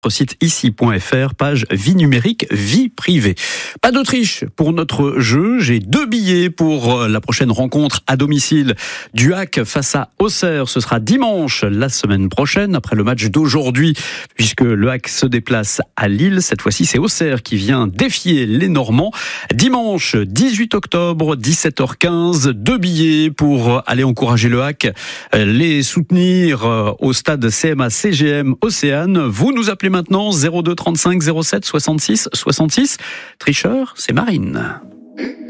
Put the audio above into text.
site ici.fr, page vie numérique, vie privée. Pas de triche pour notre jeu. J'ai 2 billets pour la prochaine rencontre à domicile du HAC face à Auxerre. Ce sera dimanche la semaine prochaine, après le match d'aujourd'hui, puisque le HAC se déplace à Lille. Cette fois-ci, c'est Auxerre qui vient défier les Normands. Dimanche 18 octobre, 17h15, 2 billets pour aller encourager le HAC, les soutenir au stade CMA CGM Océane. Vous nous appelez maintenant 02 35 07 66 66. Tricheur, c'est Marine.